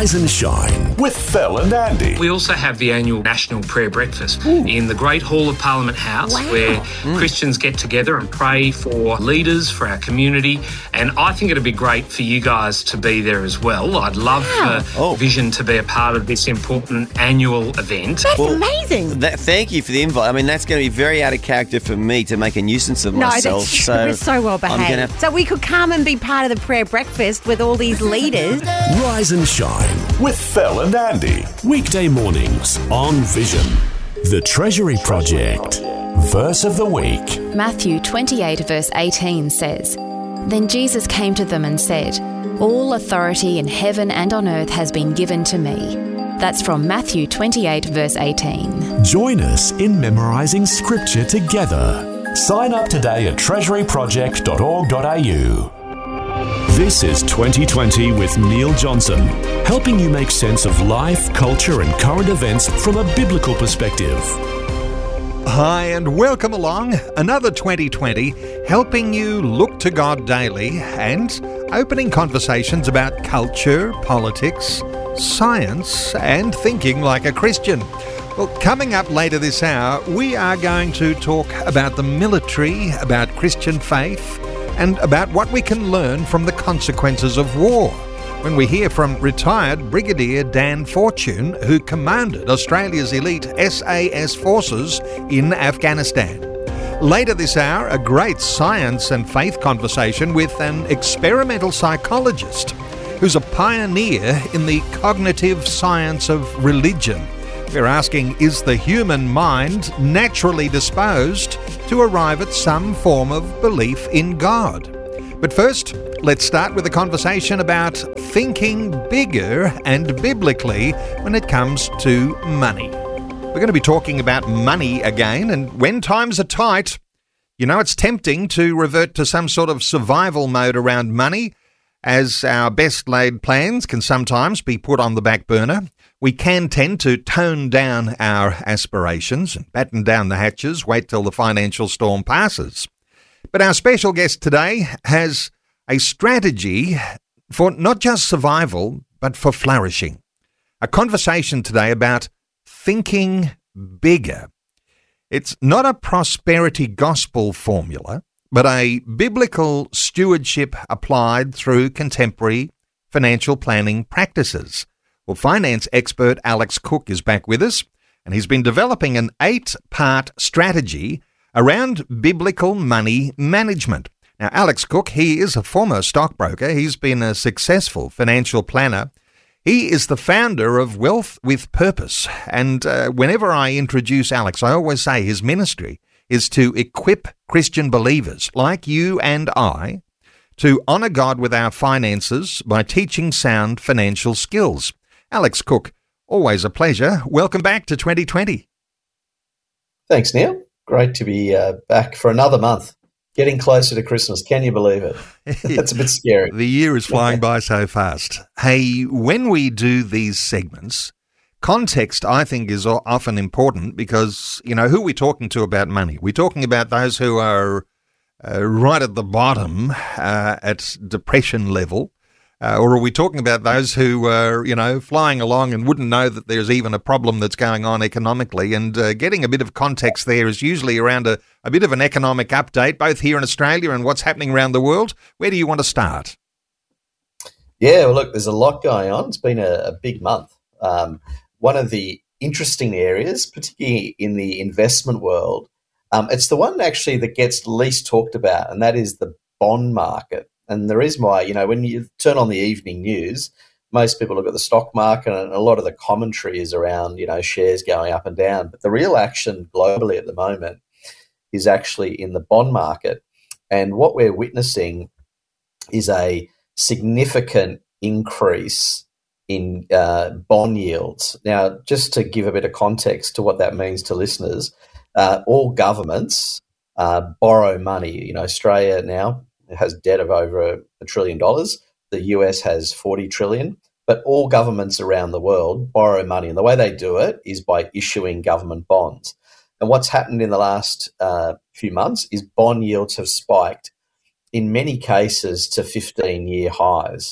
Rise and Shine with Phil and Andy. We also have the annual National Prayer Breakfast in the Great Hall of Parliament House, where Christians get together and pray for leaders, for our community. And I think it'd be great for you guys to be there as well. I'd love for Vision to be a part of this important annual event. That's amazing. Thank you for the invite. I mean, that's going to be very out of character for me to make a nuisance of myself. That's true. We're so well behaved. So we could come and be part of the prayer breakfast with all these leaders. Rise and Shine with Phil and Andy. Weekday mornings on Vision. The Treasury Project. Verse of the week. Matthew 28 verse 18 says, "Then Jesus came to them and said, 'All authority in heaven and on earth has been given to me.'" That's from Matthew 28 verse 18. Join us in memorising scripture together. Sign up today at treasuryproject.org.au. This is 2020 with Neil Johnson, helping you make sense of life, culture and current events from a biblical perspective. Hi and welcome along. Another 2020, helping you look to God daily and opening conversations about culture, politics, science and thinking like a Christian. Well, coming up later this hour, we are going to talk about the military, about Christian faith, and about what we can learn from the consequences of war, when we hear from retired Brigadier Dan Fortune, who commanded Australia's elite SAS forces in Afghanistan. Later this hour, a great science and faith conversation with an experimental psychologist who's a pioneer in the cognitive science of religion. We're asking, is the human mind naturally disposed to arrive at some form of belief in God? But first, let's start with a conversation about thinking bigger and biblically when it comes to money. We're going to be talking about money again, and when times are tight, you know, it's tempting to revert to some sort of survival mode around money, as our best laid plans can sometimes be put on the back burner. We can tend to tone down our aspirations and batten down the hatches, wait till the financial storm passes. But our special guest today has a strategy for not just survival, but for flourishing. A conversation today about thinking bigger. It's not a prosperity gospel formula, but a biblical stewardship applied through contemporary financial planning practices. Well, finance expert Alex Cook is back with us, and he's been developing an 8-part strategy around biblical money management. Now, Alex Cook, he is a former stockbroker. He's been a successful financial planner. He is the founder of Wealth with Purpose. And whenever I introduce Alex, I always say his ministry is to equip Christian believers like you and I to honour God with our finances by teaching sound financial skills. Alex Cook, always a pleasure. Welcome back to 2020. Thanks, Neil. Great to be back for another month. Getting closer to Christmas. Can you believe it? That's a bit scary. The year is flying by so fast. Hey, when we do these segments, context, I think, is often important because, you know, who are we talking to about money? We're talking about those who are right at the bottom at depression level. Or are we talking about those who are, you know, flying along and wouldn't know that there's even a problem that's going on economically? And getting a bit of context there is usually around a bit of an economic update, both here in Australia and what's happening around the world. Where do you want to start? Yeah, well, look, there's a lot going on. It's been a big month. One of the interesting areas, particularly in the investment world, it's the one actually that gets least talked about, and that is the bond market. And the reason why, you know, when you turn on the evening news, most people look at the stock market and a lot of the commentary is around, you know, shares going up and down. But the real action globally at the moment is actually in the bond market. And what we're witnessing is a significant increase in bond yields. Now, just to give a bit of context to what that means to listeners, all governments borrow money. You know, Australia now has debt of over $1 trillion. The US has 40 trillion, but all governments around the world borrow money. And the way they do it is by issuing government bonds. And what's happened in the last few months is bond yields have spiked, in many cases, to 15-year highs.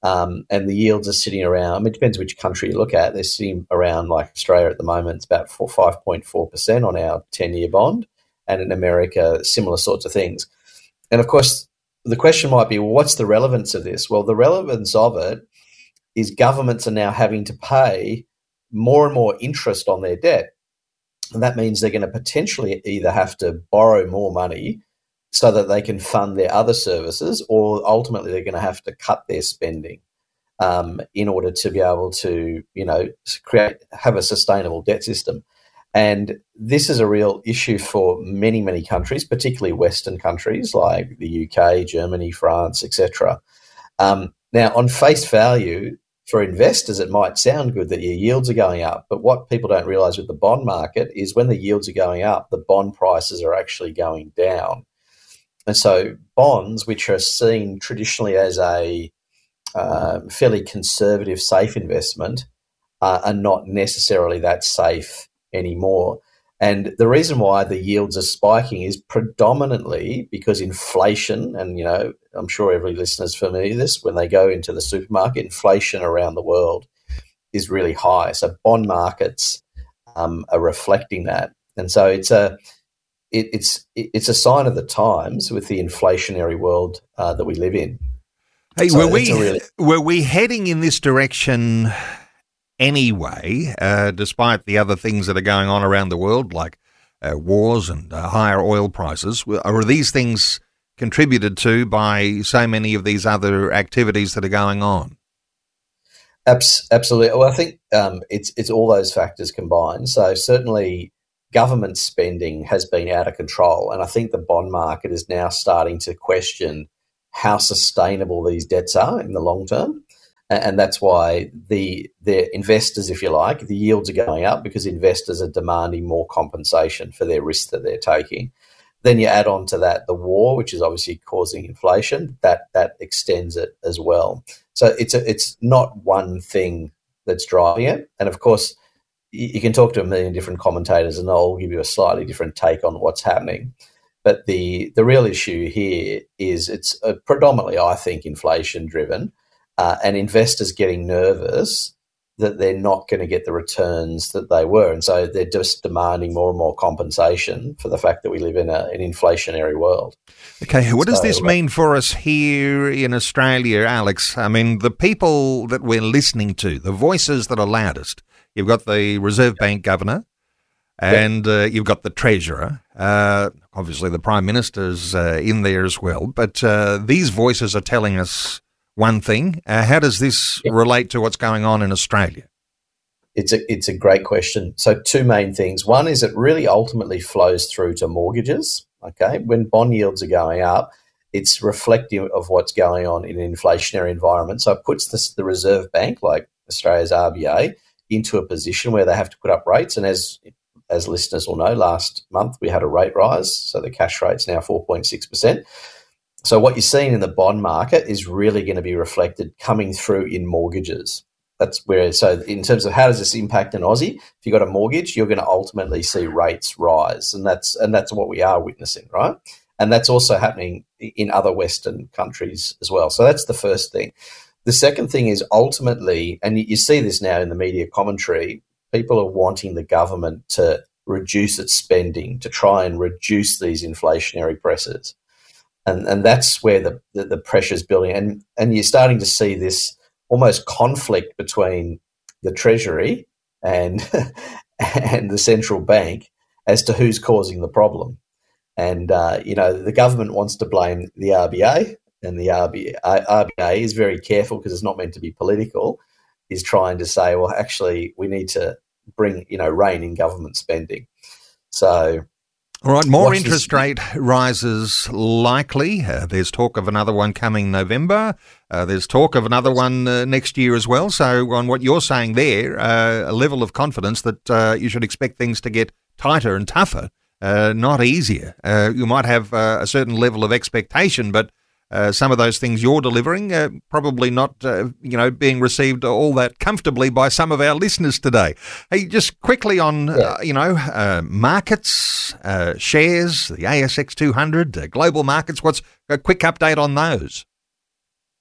and the yields are sitting around, I mean, it depends which country you look at, they're sitting around, like Australia at the moment, it's about 5.4% on our 10-year bond, and in America, similar sorts of things. And of course, the question might be, well, what's the relevance of this? Well, the relevance of it is governments are now having to pay more and more interest on their debt. And that means they're going to potentially either have to borrow more money so that they can fund their other services, or ultimately they're going to have to cut their spending in order to be able to, have a sustainable debt system. And this is a real issue for many, many countries, particularly Western countries like the UK, Germany, France, etc. Now, on face value, for investors, it might sound good that your yields are going up, but what people don't realise with the bond market is when the yields are going up, the bond prices are actually going down. And so bonds, which are seen traditionally as a fairly conservative, safe investment, are not necessarily that safe anymore. And the reason why the yields are spiking is predominantly because inflation, and, I'm sure every listener's familiar with this, when they go into the supermarket, inflation around the world is really high. So bond markets are reflecting that. And so it's a sign of the times with the inflationary world that we live in. Hey, so were we heading in this direction anyway, despite the other things that are going on around the world, like wars and higher oil prices? Are these things contributed to by so many of these other activities that are going on? Absolutely. Well, I think it's all those factors combined. So certainly government spending has been out of control, and I think the bond market is now starting to question how sustainable these debts are in the long term. And that's why the investors, if you like, the yields are going up because investors are demanding more compensation for their risk that they're taking. Then you add on to that the war, which is obviously causing inflation, that extends it as well. So it's not one thing that's driving it. And of course, you can talk to a million different commentators and they'll give you a slightly different take on what's happening. But the real issue here is it's predominantly, I think, inflation driven. And investors getting nervous that they're not going to get the returns that they were. And so they're just demanding more and more compensation for the fact that we live in an inflationary world. Okay, what does this mean for us here in Australia, Alex? I mean, the people that we're listening to, the voices that are loudest, you've got the Reserve Bank Governor and you've got the Treasurer. Obviously, the Prime Minister's in there as well. But these voices are telling us one thing. How does this relate to what's going on in Australia? It's a great question. So two main things. One is it really ultimately flows through to mortgages. Okay, when bond yields are going up, it's reflective of what's going on in an inflationary environment. So it puts the Reserve Bank, like Australia's RBA, into a position where they have to put up rates. And as listeners will know, last month we had a rate rise. So the cash rate's now 4.6%. So what you're seeing in the bond market is really going to be reflected coming through in mortgages. That's where, so in terms of how does this impact an Aussie, if you've got a mortgage, you're going to ultimately see rates rise. And that's what we are witnessing, right? And that's also happening in other Western countries as well. So that's the first thing. The second thing is ultimately, and you see this now in the media commentary, people are wanting the government to reduce its spending, to try and reduce these inflationary pressures. And that's where the pressure is building. And you're starting to see this almost conflict between the Treasury and the central bank as to who's causing the problem. And, the government wants to blame the RBA, and the RBA is very careful because it's not meant to be political, is trying to say, well, actually, we need to bring, rein in government spending. So... All right, more interest rate rises likely. There's talk of another one coming November. There's talk of another one next year as well. So on what you're saying there, a level of confidence that you should expect things to get tighter and tougher, not easier. You might have a certain level of expectation, but some of those things you're delivering probably not, being received all that comfortably by some of our listeners today. Hey, just quickly on, markets, shares, the ASX 200, global markets. What's a quick update on those?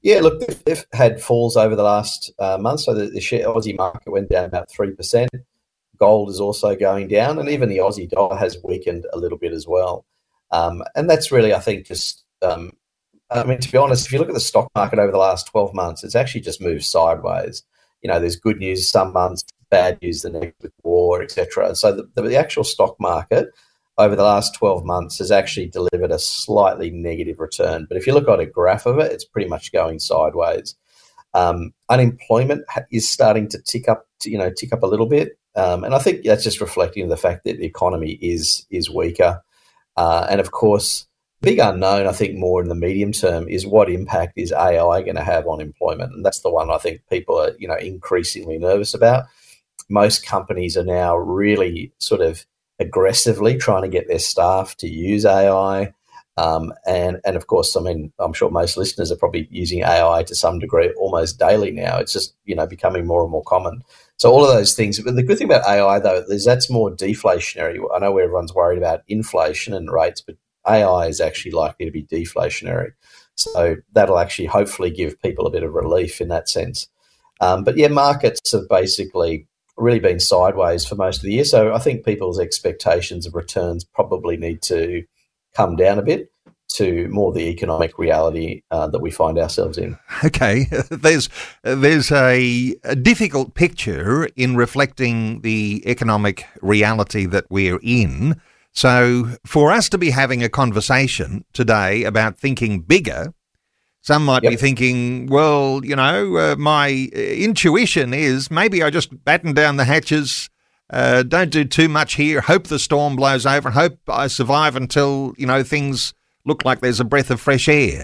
Yeah, look, they've had falls over the last month. So the Aussie market went down about 3%. Gold is also going down, and even the Aussie dollar has weakened a little bit as well. And that's really, I think, just, to be honest, if you look at the stock market over the last 12 months, it's actually just moved sideways. There's good news some months, bad news the next with war, etc. So the actual stock market over the last 12 months has actually delivered a slightly negative return. But if you look at a graph of it, it's pretty much going sideways. Unemployment is starting to tick up a little bit. And I think that's just reflecting the fact that the economy is weaker. And of course, big unknown, I think more in the medium term, is what impact is AI going to have on employment? And that's the one I think people are, increasingly nervous about. Most companies are now really sort of aggressively trying to get their staff to use AI. And of course, I'm sure most listeners are probably using AI to some degree almost daily now. It's just, becoming more and more common. So all of those things. But the good thing about AI, though, is that's more deflationary. I know everyone's worried about inflation and rates, but AI is actually likely to be deflationary. So that'll actually hopefully give people a bit of relief in that sense. But yeah, markets have basically really been sideways for most of the year. So I think people's expectations of returns probably need to come down a bit to more the economic reality that we find ourselves in. Okay, there's a difficult picture in reflecting the economic reality that we're in. So for us to be having a conversation today about thinking bigger, some might be thinking, well, my intuition is maybe I just batten down the hatches, don't do too much here, hope the storm blows over and hope I survive until, things look like there's a breath of fresh air.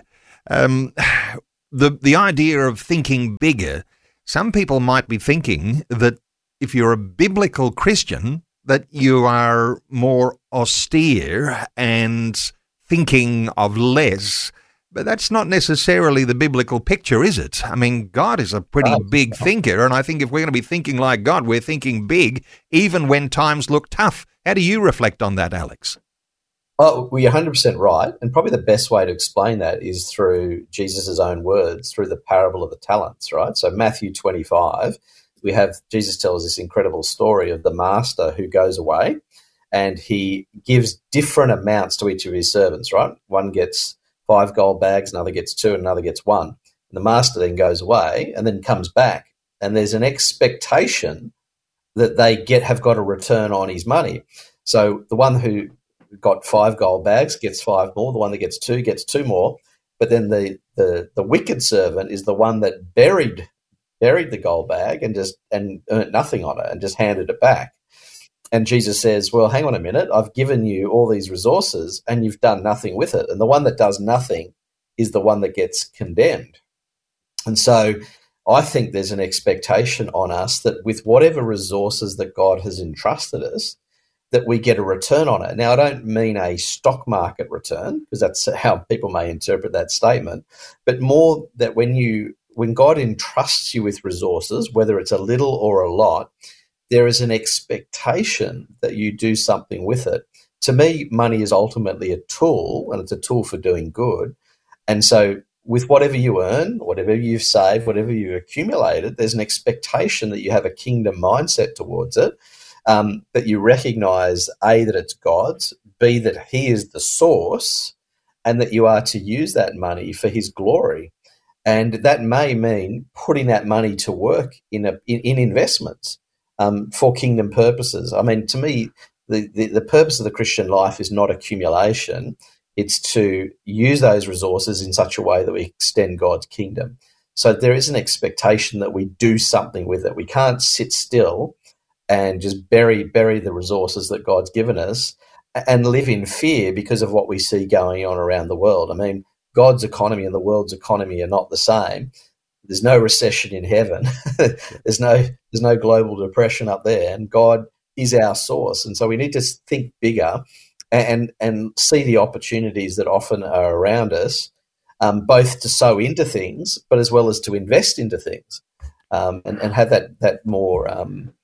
The idea of thinking bigger, some people might be thinking that if you're a biblical Christian, that you are more austere and thinking of less. But that's not necessarily the biblical picture, is it? I mean, God is a pretty big thinker, and I think if we're going to be thinking like God, we're thinking big, even when times look tough. How do you reflect on that, Alex? Well, you're 100% right, and probably the best way to explain that is through Jesus' own words, through the parable of the talents, right? So Matthew 25, Jesus tells this incredible story of the master who goes away, and he gives different amounts to each of his servants, right? One gets 5 gold bags, another gets 2, and another gets 1. And the master then goes away and then comes back, and there's an expectation that they have got a return on his money. So the one who got 5 gold bags gets 5 more. The one that gets 2 gets 2 more. But then the wicked servant is the one that buried the gold bag and earned nothing on it and just handed it back. And Jesus says, well, hang on a minute, I've given you all these resources and you've done nothing with it. And the one that does nothing is the one that gets condemned. And so I think there's an expectation on us that with whatever resources that God has entrusted us, that we get a return on it. Now, I don't mean a stock market return, because that's how people may interpret that statement, but more that when God entrusts you with resources, whether it's a little or a lot, there is an expectation that you do something with it. To me, money is ultimately a tool, and it's a tool for doing good. And so with whatever you earn, whatever you've saved, whatever you've accumulated, there's an expectation that you have a kingdom mindset towards it, that you recognize, A, that it's God's, B, that he is the source, and that you are to use that money for his glory. And that may mean putting that money to work in investments. For kingdom purposes. I mean, to me, the purpose of the Christian life is not accumulation. It's to use those resources in such a way that we extend God's kingdom. So there is an expectation that we do something with it. We can't sit still and just bury the resources that God's given us and live in fear because of what we see going on around the world. I mean, God's economy and the world's economy are not the same. There's no recession in heaven. There's no global depression up there, and God is our source. And so we need to think bigger and see the opportunities that often are around us, both to sow into things, but as well as to invest into things, and have that more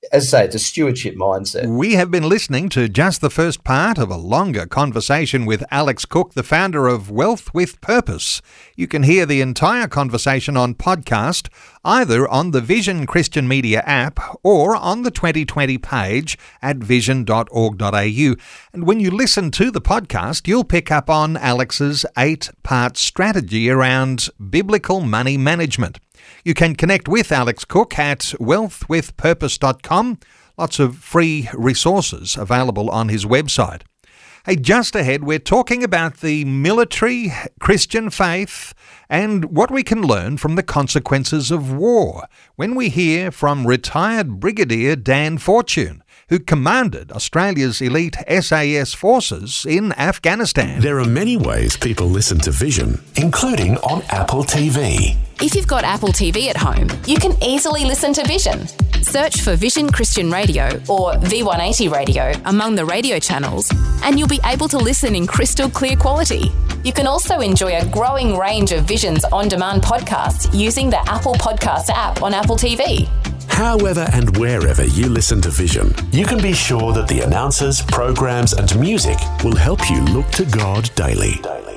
as I say, it's a stewardship mindset. We have been listening to just the first part of a longer conversation with Alex Cook, the founder of Wealth with Purpose. You can hear the entire conversation on podcast, either on the Vision Christian Media app or on the 2020 page at vision.org.au. And when you listen to the podcast, you'll pick up on Alex's 8-part strategy around biblical money management. You can connect with Alex Cook at wealthwithpurpose.com. Lots of free resources available on his website. Hey, just ahead, we're talking about the military, Christian faith, and what we can learn from the consequences of war when we hear from retired Brigadier Dan Fortune, who commanded Australia's elite SAS forces in Afghanistan. There are many ways people listen to Vision, including on Apple TV. If you've got Apple TV at home, you can easily listen to Vision. Search for Vision Christian Radio or V180 Radio among the radio channels, and you'll be able to listen in crystal clear quality. You can also enjoy a growing range of Vision's on-demand podcasts using the Apple Podcasts app on Apple TV. However and wherever you listen to Vision, you can be sure that the announcers, programs and music will help you look to God daily.